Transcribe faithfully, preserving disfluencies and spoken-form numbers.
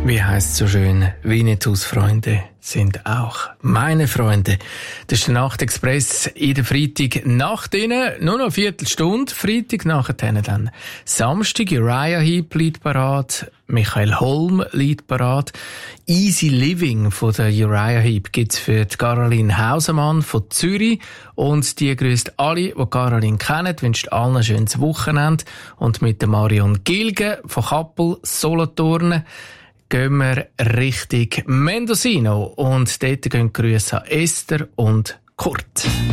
Wie heisst so schön, Winnetous Freunde sind auch meine Freunde. Das ist der Nachtexpress in der Freitag Nacht innen. Nur noch eine Viertelstunde. Freitag nachher dann Samstag. Uriah Heep liegt parat. Michael Holm liegt parat. Easy Living von der Uriah Heep gibt's für die Caroline Hausemann von Zürich. Und die grüßt alle, die Caroline kennen, wünscht allen ein schönes Wochenende. Und mit der Marion Gilge von Kappel, Solothurn, gehen wir Richtung Mendocino und dort gehen Grüße an Esther und Kurt.